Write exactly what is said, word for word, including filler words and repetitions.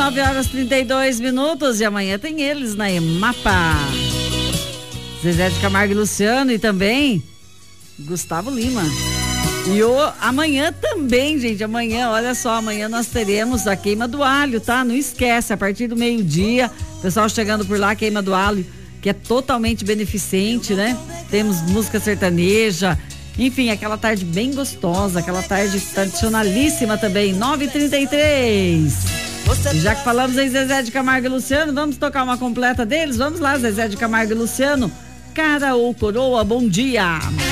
nove horas e trinta e dois minutos e amanhã tem eles na EMAPA. Zezé de Camargo e Luciano e também Gustavo Lima. E o, amanhã também, gente, amanhã, olha só, amanhã nós teremos a queima do alho, tá? Não esquece, a partir do meio-dia, pessoal chegando por lá, queima do alho, que é totalmente beneficente, né? Temos música sertaneja, enfim, aquela tarde bem gostosa, aquela tarde tradicionalíssima também, nove e trinta e três. E já que falamos em Zezé de Camargo e Luciano, vamos tocar uma completa deles? Vamos lá, Zezé de Camargo e Luciano, Cara ou Coroa, bom dia!